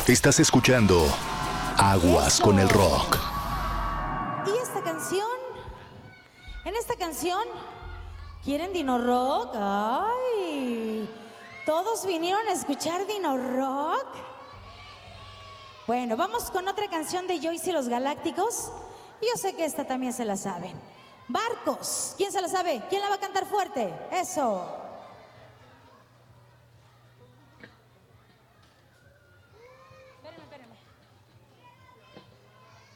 Estás escuchando Aguas con el Rock. Y esta canción, en esta canción, ¿quieren Dino Rock? ¡Ay! ¿Todos vinieron a escuchar Dino Rock? Bueno, vamos con otra canción de Joyce y los Galácticos. Yo sé que esta también se la saben. Barcos. ¿Quién se la sabe? ¿Quién la va a cantar fuerte? Eso.